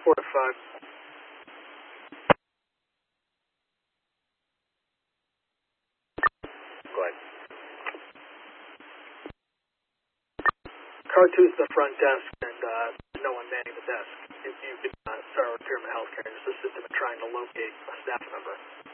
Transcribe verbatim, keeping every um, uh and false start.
four to five. Go ahead. Car two is the front desk, and uh, no one manning the desk. If you could uh, start with Pyramid Healthcare and just assist them in trying to locate a staff member.